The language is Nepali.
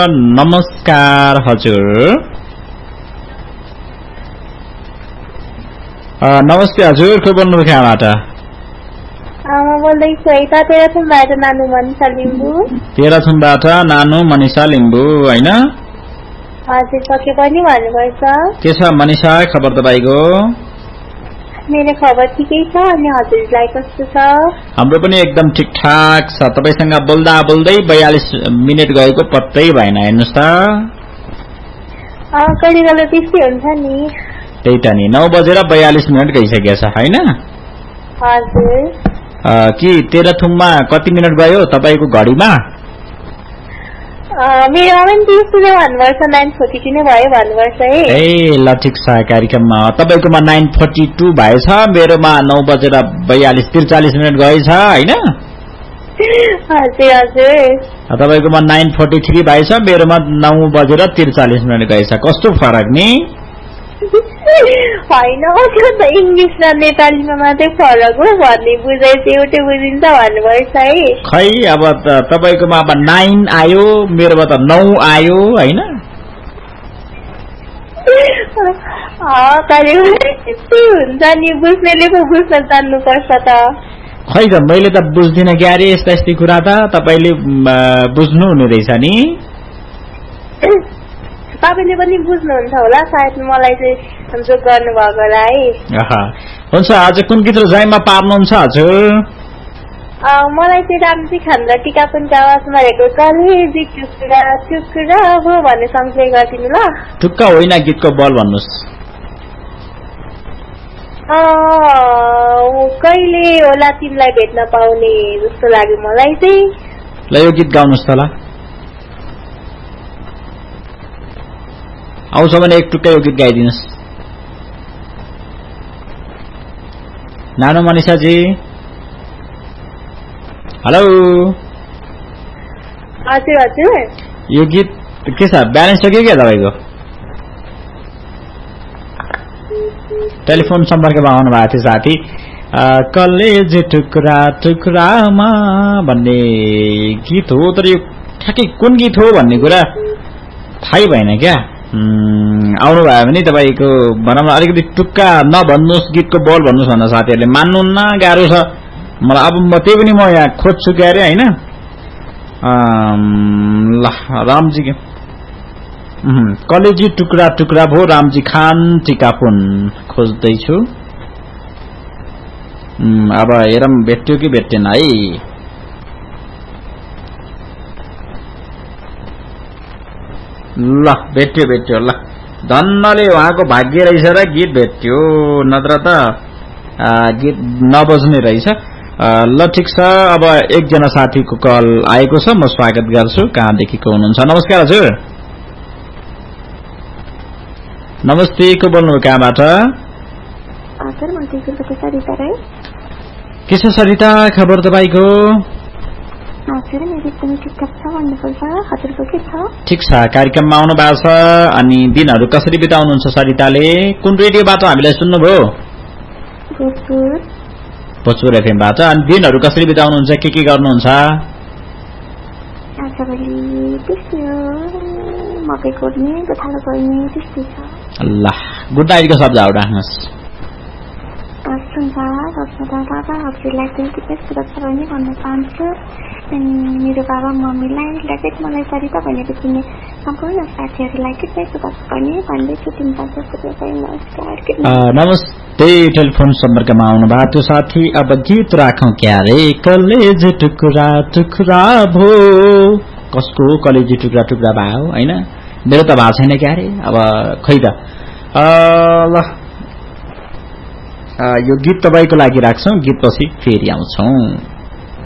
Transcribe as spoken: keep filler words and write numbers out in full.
नमस्कार हजुर। नमस्ते हजुर, को बोल्नु कहाँबाट? म बोल्दैछु यता तेह्रथुमबाट नानु मनिषा लिम्बू। तेह्रथुमबाट नानु मनिषा लिम्बू हैन? हजुर, पक्कै पनि भन्नुपर्छ। के छ मनिषा खबर तपाईको? मेरो खबर ठिकै छ, अनि हजुरलाई कस्तो छ? हाम्रो पनि एकदम ठिकठाक छ। तपाईसँग बोल्दा बोल्दै बयालीस मिनेट गएको पत्तै भएन, हेर्नुस् त। कहिले कहिले त्यस्तै हुन्छ नि। त्यही त नि, नौ बजेर बयालीस मिनट गइसकेको छ हैन? हजुर। कि तेह्रथुममा कति मिनट गयो तपाईको घडीमा? मेरोमा पनि त्यस्तो नै भन्नुपर्छ, नाइन फोर्टी टू नै भयो भन्नुपर्छ है। ए ल ठिक छ, कार्यक्रममा तपाईकोमा नाइन फोर्टी टू भएछ, मेरोमा नौ बजेर बयालीस त्रिचालिस मिनट गएछ हैन? हजुर हजुर। तपाईकोमा नाइन फोर्टी थ्री भएछ, मेरोमा नौ बजेर त्रिचालिस मिनट गएछ। कस्तो फरक नि? होइन, त्यो त इङ्ग्लिस र नेपालीमा मात्रै फरक हो, भन्ने बुझाइ चाहिँ एउटै बुझिन्छ भन्नुपर्छ है। खै अब तपाईकोमा अब नाइन आयो, मेरोमा त नौ आयो हैन? त्यस्तै हुन्छ नि, बुझ्नेले पो बुझ्न जान्नुपर्छ त। खै त मैले त बुझ्दिनँ क्यारे यस्ता यस्तै कुरा त, तपाईले बुझ्नु हुने रहेछ नि। तपाईले पनि बुझ्नुहुन्छ होला सायद, मलाई चाहिँ जो गर्नुभएकोलाई है। हुन्छ, आज कुन गीत रोजाइमा पार्नुहुन्छ हजुर? मलाई चाहिँ रामजी खान र टिकापुनको आवाजमा रहेको कलेजी टुक्रा टुक्रा भो भन्ने सङ प्ले गरिदिनु ल। टुक्का होइन, गीतको बल भन्नुहोस्। कहिले होला तिमीलाई भेट्न पाउने जस्तो लाग्यो मलाई चाहिँ। ल यो गीत गाउनुहोस् त ल। आउँछ भने एक टुक्का यो गीत गाइदिनुहोस्। नानु मनिषाजी हेलो। हजुर हजुर। यो गीत के छ, ब्यालेन्स सक्यो क्या तपाईँको? टेलिफोन सम्पर्कमा आउनु भएको थियो साथी। कलेज टुक्रा टुक्रामा भन्ने गीत हो, तर यो ठ्याक्कै कुन गीत हो भन्ने कुरा थाहै भएन क्या। आउनु भयो भने तपाईँको भनौँ न अलिकति टुक्का नभन्नुहोस्, गीतको बोल भन्नुहोस् भन्दा साथीहरूले मान्नुहुन्न, गाह्रो छ मलाई। अब म त्यही पनि म यहाँ खोज्छु क्या अरे होइन। ल रामजी कलेजी टुक्रा टुक्रा भो रामजी खान टिकापुन खोज्दैछु। अब हेरौँ भेट्यो कि भेटेन है। ल भेट्यो भेट्यो, ल धन्नले उहाँको भाग्य रहेछ र गीत भेट्यो, नत्र त गीत नबज्ने रहेछ। ल ठिक छ, अब एकजना साथीको कल आएको छ, म स्वागत गर्छु। कहाँदेखि को हुनुहुन्छ? नमस्कार हजुर। नमस्ते, को बोल्नु कहाँबाट? के छ सरिता खबर तपाईँको? ठिक छ, कार्यक्रममा आउनु भएको छ। अनि दिनहरू कसरी बिताउनुहुन्छ सरिताले? कुन रेडियोबाट हामीलाई सुन्नुभयो? भोजपुर एफएमबाट। अनि दिनहरू कसरी बिताउनुहुन्छ, के के गर्नुहुन्छ? ल गुड नाइटको शब्द आउट राख्नुहोस्। हजुरलाई चाहिँ सुरक्षा पनि भन्न चाहन्छु। मेरो बाबा मम्मीलाई लगायत मलाई सरिता भनेको चिन्ने सम्पूर्ण साथीहरूलाई के चाहिँ सुरक्षा पनि भन्दैछु। नमस्कार। नमस्ते, टेलिफोन सम्पर्कमा आउनु भएको थियो साथी। अब गीत राखौँ क्या रे, कलेज टुक्रा टुक्रा भो। कसको कलेजी टुक्रा टुक्रा भयो होइन? मेरो त भएको छैन क्या रे। अब खै त ल यो गीत तपाईँको लागि राख्छौँ, गीत पछि फेरि आउँछौँ।